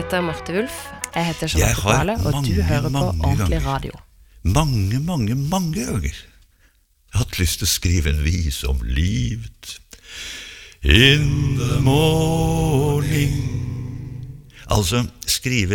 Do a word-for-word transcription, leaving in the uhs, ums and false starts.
heter Marte Wulf, jeg heter Jeg Charlotte har Kvale, og du mange, hører på mange Ordentlig ganger. Radio. Mange, mange, mange ganger. Jeg har hatt lyst til å skrive en vise om livet. In the morning. Altså, skrive